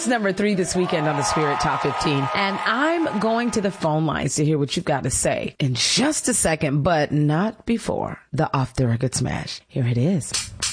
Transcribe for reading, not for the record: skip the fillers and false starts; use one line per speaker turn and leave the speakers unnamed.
That's number 3 this weekend on the Spirit Top 15. And I'm going to the phone lines to hear what you've got to say in just a second, but not before the Off the Record Smash. Here it is.